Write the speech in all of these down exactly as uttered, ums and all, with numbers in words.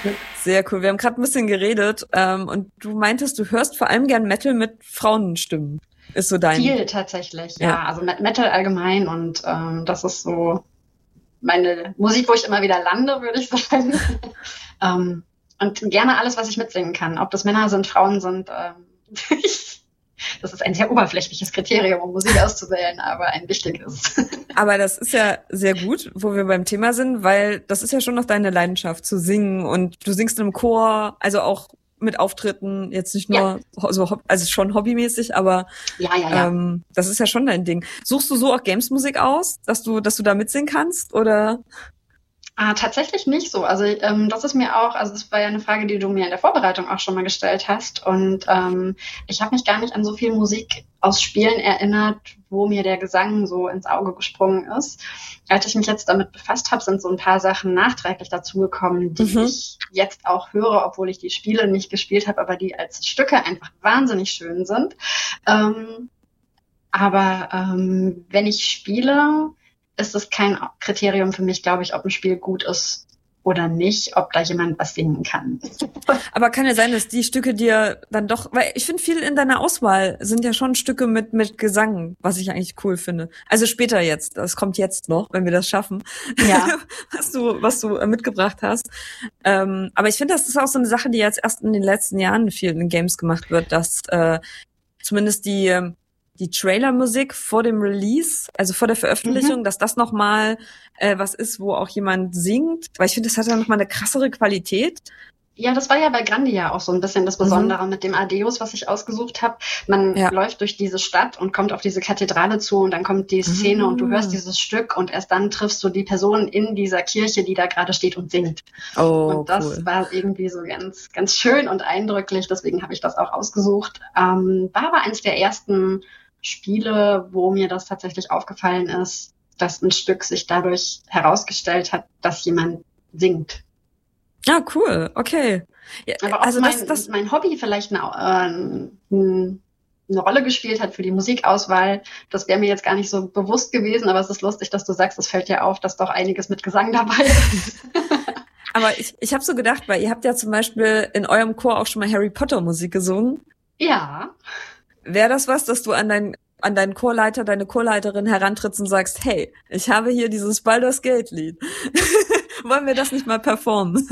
Sehr cool. Wir haben gerade ein bisschen geredet ähm, und du meintest, du hörst vor allem gern Metal mit Frauenstimmen. Ist so dein... Viel tatsächlich, ja. Ja. Also Metal allgemein und ähm, das ist so meine Musik, wo ich immer wieder lande, würde ich sagen. ähm, und gerne alles, was ich mitsingen kann. Ob das Männer sind, Frauen sind. Ähm, das ist ein sehr oberflächliches Kriterium, um Musik auszuwählen, aber ein wichtiges. Aber das ist ja sehr gut, wo wir beim Thema sind, weil das ist ja schon noch deine Leidenschaft, zu singen. Und du singst im Chor, also auch mit Auftritten, jetzt nicht nur ja. so, also schon hobbymäßig, aber ja, ja, ja. Ähm, das ist ja schon dein Ding. Suchst du so auch Games-Musik aus, dass du, dass du da mitsingen kannst, oder? Ah, tatsächlich nicht so. Also ähm, das ist mir auch, also das war ja eine Frage, die du mir in der Vorbereitung auch schon mal gestellt hast. Und ähm, ich habe mich gar nicht an so viel Musik aus Spielen erinnert, wo mir der Gesang so ins Auge gesprungen ist. Als ich mich jetzt damit befasst habe, sind so ein paar Sachen nachträglich dazugekommen, die mhm. ich jetzt auch höre, obwohl ich die Spiele nicht gespielt habe, aber die als Stücke einfach wahnsinnig schön sind. Ähm, aber ähm, wenn ich spiele, ist es kein Kriterium für mich, glaube ich, ob ein Spiel gut ist oder nicht, ob da jemand was singen kann. Aber kann ja sein, dass die Stücke dir dann doch, weil ich finde, viel in deiner Auswahl sind ja schon Stücke mit mit Gesang, was ich eigentlich cool finde. Also später jetzt, das kommt jetzt noch, wenn wir das schaffen, ja. was du was du mitgebracht hast. Ähm, aber ich finde, das ist auch so eine Sache, die jetzt erst in den letzten Jahren viel in Games gemacht wird, dass äh, zumindest die die Trailer-Musik vor dem Release, also vor der Veröffentlichung, mhm. dass das nochmal äh, was ist, wo auch jemand singt. Weil ich finde, das hat ja nochmal eine krassere Qualität. Ja, das war ja bei Grandia auch so ein bisschen das Besondere mhm. mit dem Adeus, was ich ausgesucht habe. Man ja. läuft durch diese Stadt und kommt auf diese Kathedrale zu und dann kommt die Szene mhm. und du hörst dieses Stück und erst dann triffst du die Person in dieser Kirche, die da gerade steht und singt. Oh, und das cool. war irgendwie so ganz, ganz schön und eindrücklich. Deswegen habe ich das auch ausgesucht. Ähm, war aber eines der ersten Spiele, wo mir das tatsächlich aufgefallen ist, dass ein Stück sich dadurch herausgestellt hat, dass jemand singt. Ja, cool, okay. Ja, aber auch also mein, das, das mein Hobby vielleicht eine, äh, eine Rolle gespielt hat für die Musikauswahl, das wäre mir jetzt gar nicht so bewusst gewesen, aber es ist lustig, dass du sagst, es fällt dir auf, dass doch einiges mit Gesang dabei ist. Aber ich, ich habe so gedacht, weil ihr habt ja zum Beispiel in eurem Chor auch schon mal Harry Potter Musik gesungen. Ja. Wäre das was, dass du an deinen an deinen Chorleiter, deine Chorleiterin herantrittst und sagst, hey, ich habe hier dieses Baldur's Gate Lied. Wollen wir das nicht mal performen?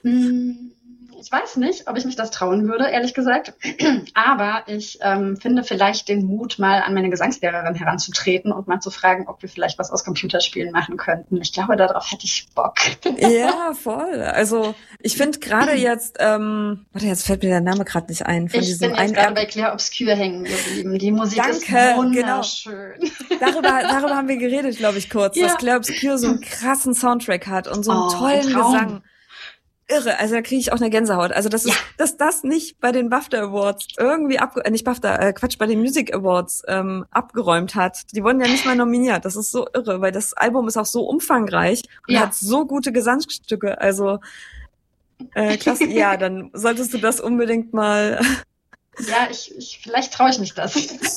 Ich weiß nicht, ob ich mich das trauen würde, ehrlich gesagt. Aber ich ähm, finde vielleicht den Mut, mal an meine Gesangslehrerin heranzutreten und mal zu fragen, ob wir vielleicht was aus Computerspielen machen könnten. Ich glaube, darauf hätte ich Bock. Ja, voll. Also ich finde gerade jetzt, ähm, warte, jetzt fällt mir der Name gerade nicht ein. Von ich diesem bin jetzt gerade bei Clair Obscur hängen geblieben. Die Musik Danke, ist wunderschön. Genau. Darüber, darüber haben wir geredet, glaube ich, kurz, ja. dass Clair Obscur so einen krassen Soundtrack hat und so einen oh, tollen ein Gesang. Irre, also da kriege ich auch eine Gänsehaut. Also das ist, ja. dass das nicht bei den BAFTA Awards irgendwie abge äh, nicht BAFTA, äh, Quatsch, bei den Music Awards ähm, abgeräumt hat. Die wurden ja nicht mal nominiert. Das ist so irre, weil das Album ist auch so umfangreich und ja. hat so gute Gesangsstücke. Also äh, klasse. Ja, dann solltest du das unbedingt mal. Ja, ich, ich vielleicht traue ich mich das.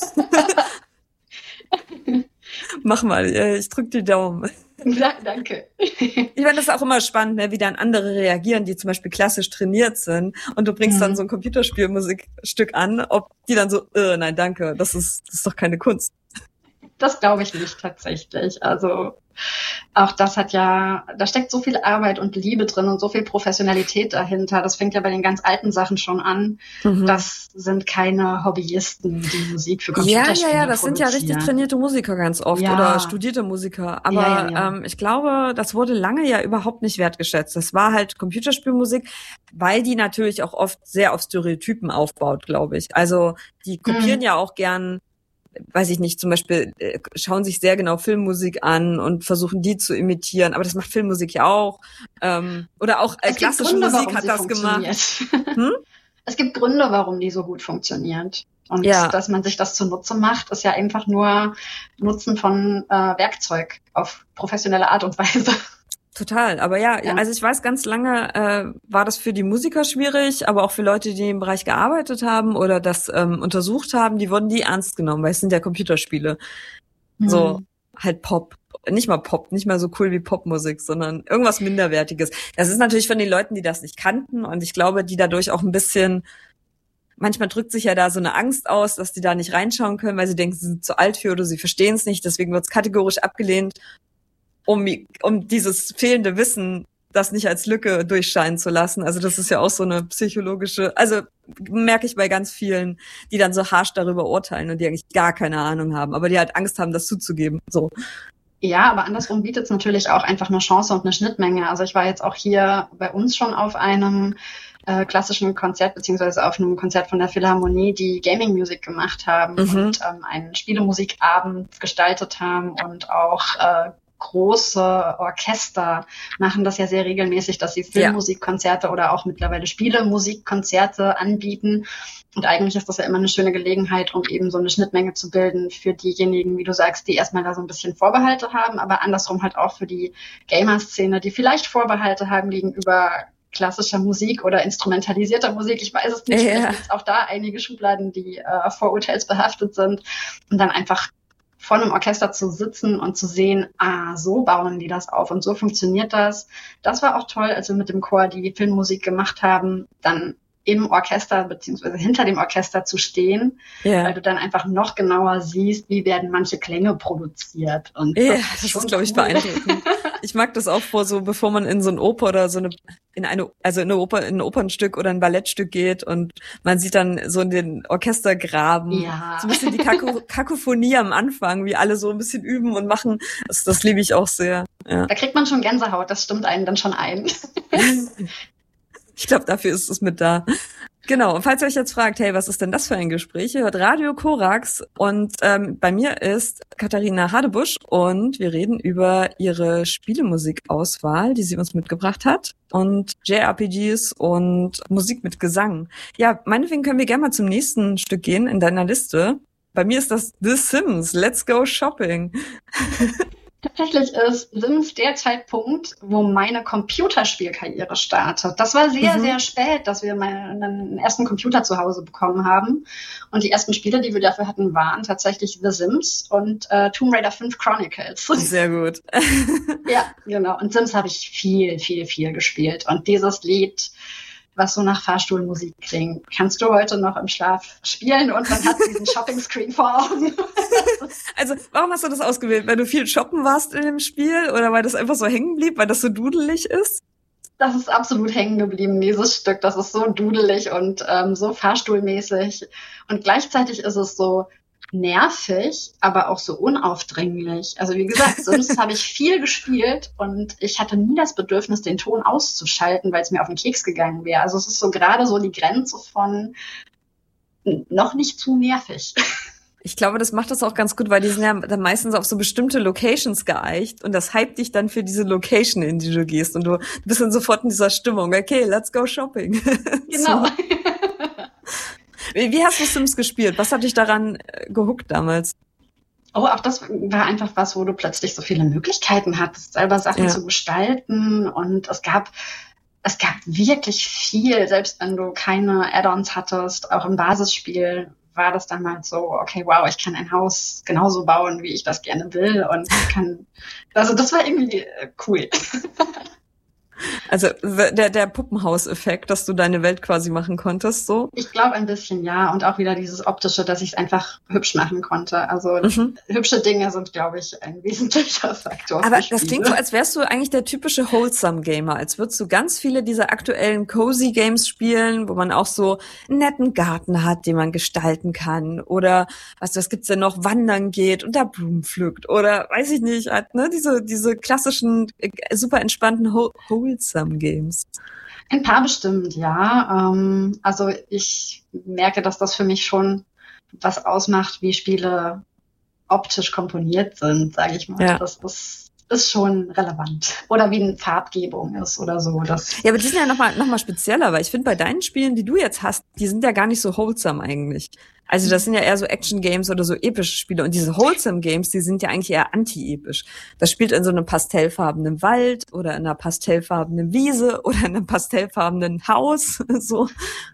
Mach mal, ich drück die Daumen. Ja, danke. Ich meine, das ist auch immer spannend, ne, wie dann andere reagieren, die zum Beispiel klassisch trainiert sind und du bringst mhm. dann so ein Computerspielmusikstück an, ob die dann so, äh, nein, danke, das ist, das ist doch keine Kunst. Das glaube ich nicht tatsächlich. Also auch das hat ja, da steckt so viel Arbeit und Liebe drin und so viel Professionalität dahinter. Das fängt ja bei den ganz alten Sachen schon an. Mhm. Das sind keine Hobbyisten, die Musik für Computerspiele Ja, ja, ja, das sind ja richtig trainierte Musiker ganz oft ja. oder studierte Musiker. Aber ja, ja, ja. Ähm, ich glaube, das wurde lange ja überhaupt nicht wertgeschätzt. Das war halt Computerspielmusik, weil die natürlich auch oft sehr auf Stereotypen aufbaut, glaube ich. Also die kopieren mhm. ja auch gern, weiß ich nicht, zum Beispiel äh, schauen sich sehr genau Filmmusik an und versuchen die zu imitieren, aber das macht Filmmusik ja auch. Ähm, oder auch äh, klassische Gründe, Musik hat das gemacht. Hm? Es gibt Gründe, warum die so gut funktioniert. Und ja. dass man sich das zunutze macht, ist ja einfach nur Nutzen von äh, Werkzeug auf professionelle Art und Weise. Total, aber ja, ja, also ich weiß, ganz lange äh, war das für die Musiker schwierig, aber auch für Leute, die im Bereich gearbeitet haben oder das ähm, untersucht haben, die wurden die ernst genommen, weil es sind ja Computerspiele. Hm. So halt Pop nicht mal Pop, nicht mal so cool wie Popmusik, sondern irgendwas Minderwertiges. Das ist natürlich von den Leuten, die das nicht kannten und ich glaube, die dadurch auch ein bisschen, manchmal drückt sich ja da so eine Angst aus, dass die da nicht reinschauen können, weil sie denken, sie sind zu alt für oder sie verstehen es nicht, deswegen wird es kategorisch abgelehnt, um, um dieses fehlende Wissen das nicht als Lücke durchscheinen zu lassen. Also das ist ja auch so eine psychologische, also merke ich bei ganz vielen, die dann so harsch darüber urteilen und die eigentlich gar keine Ahnung haben, aber die halt Angst haben, das zuzugeben. So. Ja, aber andersrum bietet es natürlich auch einfach eine Chance und eine Schnittmenge. Also ich war jetzt auch hier bei uns schon auf einem äh, klassischen Konzert, beziehungsweise auf einem Konzert von der Philharmonie, die Gaming Music gemacht haben mhm. und ähm, einen Spielemusikabend gestaltet haben und auch äh, große Orchester machen das ja sehr regelmäßig, dass sie Filmmusikkonzerte ja. oder auch mittlerweile Spielemusikkonzerte anbieten. Und eigentlich ist das ja immer eine schöne Gelegenheit, um eben so eine Schnittmenge zu bilden für diejenigen, wie du sagst, die erstmal da so ein bisschen Vorbehalte haben, aber andersrum halt auch für die Gamer-Szene, die vielleicht Vorbehalte haben gegenüber klassischer Musik oder instrumentalisierter Musik. Ich weiß es nicht. Ja. Vielleicht gibt es auch da einige Schubladen, die äh, vorurteilsbehaftet sind und dann einfach vor einem Orchester zu sitzen und zu sehen, ah, so bauen die das auf und so funktioniert das. Das war auch toll, als wir mit dem Chor die Filmmusik gemacht haben, dann im Orchester beziehungsweise hinter dem Orchester zu stehen, yeah. weil du dann einfach noch genauer siehst, wie werden manche Klänge produziert. Und ja, das, das ist, glaube ich, beeindruckend. Ich mag das auch vor, so bevor man in so ein Oper oder so eine in eine also in eine Oper in ein Opernstück oder ein Ballettstück geht und man sieht dann so in den Orchestergraben ja. so ein bisschen die Kako- Kakophonie am Anfang, wie alle so ein bisschen üben und machen. Das, das liebe ich auch sehr. Ja. Da kriegt man schon Gänsehaut, das stimmt einen dann schon ein. Ich glaube, dafür ist es mit da. Genau, und falls ihr euch jetzt fragt, hey, was ist denn das für ein Gespräch? Ihr hört Radio Korax und ähm, bei mir ist Katharina Hadebusch und wir reden über ihre Spielemusikauswahl, die sie uns mitgebracht hat und J R P Gs und Musik mit Gesang. Ja, meinetwegen können wir gerne mal zum nächsten Stück gehen in deiner Liste. Bei mir ist das The Sims, Let's Go Shopping. Tatsächlich ist Sims der Zeitpunkt, wo meine Computerspielkarriere startet. Das war sehr, mhm. sehr spät, dass wir meinen ersten Computer zu Hause bekommen haben. Und die ersten Spiele, die wir dafür hatten, waren tatsächlich The Sims und äh, Tomb Raider fünf Chronicles. Sehr gut. Ja, genau. Und Sims habe ich viel, viel, viel gespielt. Und dieses Lied, was so nach Fahrstuhlmusik klingt, kannst du heute noch im Schlaf spielen und man hat diesen Shopping-Screen vor Augen. Also, warum hast du das ausgewählt? Weil du viel shoppen warst in dem Spiel oder weil das einfach so hängen blieb, weil das so dudelig ist? Das ist absolut hängen geblieben, dieses Stück. Das ist so dudelig und ähm, so fahrstuhlmäßig. Und gleichzeitig ist es so nervig, aber auch so unaufdringlich. Also wie gesagt, sonst habe ich viel gespielt und ich hatte nie das Bedürfnis, den Ton auszuschalten, weil es mir auf den Keks gegangen wäre. Also es ist so gerade so die Grenze von noch nicht zu nervig. Ich glaube, das macht das auch ganz gut, weil die sind ja dann meistens auf so bestimmte Locations geeicht und das hypt dich dann für diese Location, in die du gehst und du, du bist dann sofort in dieser Stimmung. Okay, let's go shopping. Genau. So. Wie hast du Sims gespielt? Was hat dich daran gehuckt damals? Oh, auch das war einfach was, wo du plötzlich so viele Möglichkeiten hattest, selber Sachen ja. zu gestalten. Und es gab, es gab wirklich viel, selbst wenn du keine Add-ons hattest, auch im Basisspiel war das damals so, okay, wow, ich kann ein Haus genauso bauen, wie ich das gerne will. Und kann, also das war irgendwie cool. Also der der Puppenhaus-Effekt, dass du deine Welt quasi machen konntest, so? Ich glaube ein bisschen, ja. Und auch wieder dieses Optische, dass ich es einfach hübsch machen konnte. Also mhm. hübsche Dinge sind, glaube ich, ein wesentlicher Faktor. Aber das klingt so, als wärst du eigentlich der typische Wholesome-Gamer. Als würdest du ganz viele dieser aktuellen Cozy-Games spielen, wo man auch so einen netten Garten hat, den man gestalten kann. Oder was, was gibt's denn noch? Wandern geht und da Blumen pflückt. Oder weiß ich nicht, halt, ne? Diese diese klassischen, super entspannten Wholesome Games. Ein paar bestimmt, ja. Ähm, also ich merke, dass das für mich schon was ausmacht, wie Spiele optisch komponiert sind, sage ich mal. Ja. Das ist, ist schon relevant. Oder wie eine Farbgebung ist oder so. Das ja, aber die sind ja nochmal noch mal spezieller, weil ich finde, bei deinen Spielen, die du jetzt hast, die sind ja gar nicht so wholesome eigentlich. Also das sind ja eher so Action-Games oder so epische Spiele. Und diese Wholesome-Games, die sind ja eigentlich eher anti-episch. Das spielt in so einem pastellfarbenen Wald oder in einer pastellfarbenen Wiese oder in einem pastellfarbenen Haus. So.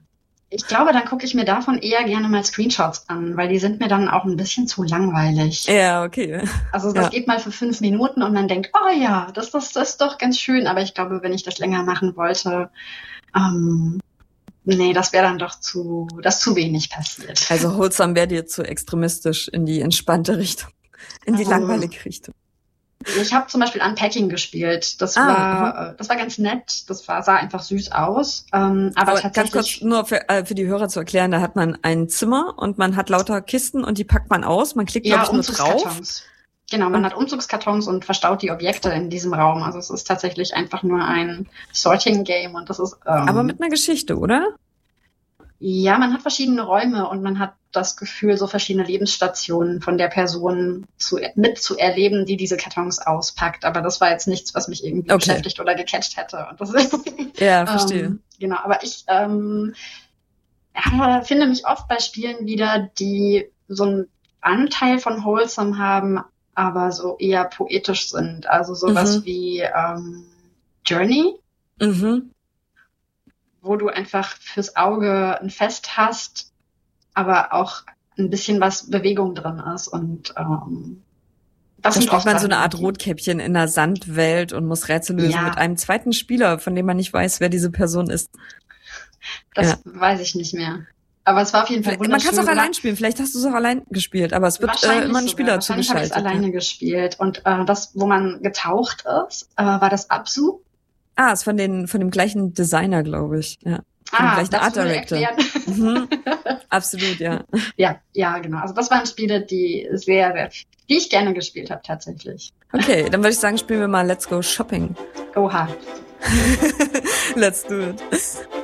Ich glaube, dann gucke ich mir davon eher gerne mal Screenshots an, weil die sind mir dann auch ein bisschen zu langweilig. Ja, okay. Also das ja. geht mal für fünf Minuten und man denkt, oh ja, das, das, das ist doch ganz schön. Aber ich glaube, wenn ich das länger machen wollte, ähm, nee, das wäre dann doch zu, das zu wenig passiert. Also Wholesome wäre dir zu extremistisch in die entspannte Richtung, in die also, langweilige Richtung. Ich habe zum Beispiel Unpacking gespielt. Das ah, war, aha. das war ganz nett. Das war, sah einfach süß aus. Ähm, aber, aber tatsächlich. Ganz kurz nur für, äh, für die Hörer zu erklären: Da hat man ein Zimmer und man hat lauter Kisten und die packt man aus. Man klickt ja, glaube ich nur drauf. Genau, man und hat Umzugskartons und verstaut die Objekte in diesem Raum. Also es ist tatsächlich einfach nur ein Sorting Game und das ist. Ähm, aber mit einer Geschichte, oder? Ja, man hat verschiedene Räume und man hat das Gefühl, so verschiedene Lebensstationen von der Person zu, mitzuerleben, die diese Kartons auspackt. Aber das war jetzt nichts, was mich irgendwie okay. beschäftigt oder gecatcht hätte. Und das ist, ja, verstehe. ähm, genau, aber ich ähm, ja, finde mich oft bei Spielen wieder, die so einen Anteil von Wholesome haben, aber so eher poetisch sind. Also sowas mhm. wie ähm, Journey. Mhm. Wo du einfach fürs Auge ein Fest hast, aber auch ein bisschen was Bewegung drin ist. Und ähm, das da sind spielt man so eine Art Rotkäppchen in einer Sandwelt und muss Rätsel lösen ja. mit einem zweiten Spieler, von dem man nicht weiß, wer diese Person ist. Das ja. weiß ich nicht mehr. Aber es war auf jeden Fall wunderschön. Man kann es auch allein spielen. Vielleicht hast du es auch allein gespielt, aber es wird äh, immer ein Spieler sogar. zugeschaltet. Wahrscheinlich habe ich es alleine ja. gespielt. Und äh, das, wo man getaucht ist, äh, war das Absu. Ah, ist von den von dem gleichen Designer, glaube ich. Ja. Von ah, dem gleichen Art Director. Mhm. Absolut, ja. Ja, ja, genau. Also das waren Spiele, die sehr, sehr, die ich gerne gespielt habe tatsächlich. Okay, dann würde ich sagen, spielen wir mal Let's Go Shopping. Oha. Let's do it.